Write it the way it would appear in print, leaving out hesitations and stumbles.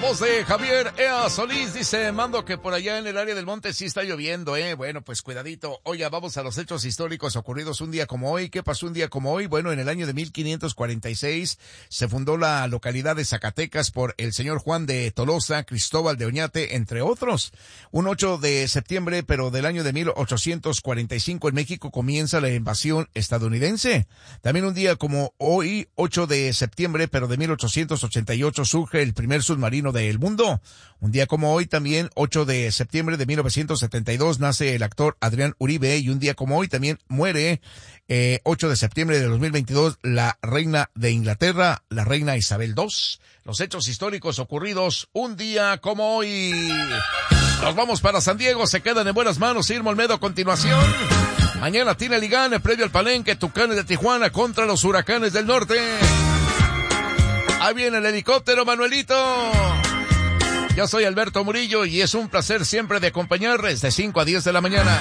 voz de Javier Ea Solís dice, mando que por allá en el área del monte sí está lloviendo, Bueno, pues cuidadito. Oiga, vamos a los hechos históricos ocurridos un día como hoy. ¿Qué pasó un día como hoy? Bueno, en el año de 1546 se fundó la localidad de Zacatecas por el señor Juan de Tolosa, Cristóbal de Oñate, entre otros. Un 8 de septiembre, pero del año de 1845 en México comienza la invasión estadounidense. También un día como hoy, 8 de septiembre, pero de 1888 surge el primer submarino del mundo. Un día como hoy también, 8 de septiembre de 1972, nace el actor Adrián Uribe, y un día como hoy también muere, 8 de septiembre de 2022, la reina de Inglaterra, la reina Isabel II. Los hechos históricos ocurridos un día como hoy. Nos vamos para San Diego, se quedan en buenas manos. Irma Olmedo a continuación. Mañana tiene Ligane, previo al Palenque, Tucanes de Tijuana contra los Huracanes del Norte. Ahí viene el helicóptero, Manuelito. Yo soy Alberto Murillo y es un placer siempre de acompañarles de 5 a 10 de la mañana.